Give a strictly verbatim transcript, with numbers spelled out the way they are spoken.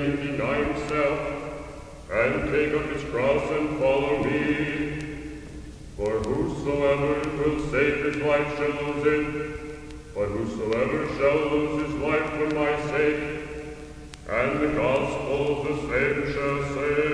and deny himself, and take up his cross and follow me. For whosoever will save his life shall lose it, but whosoever shall lose his life for my sake, and the gospel of the same shall save.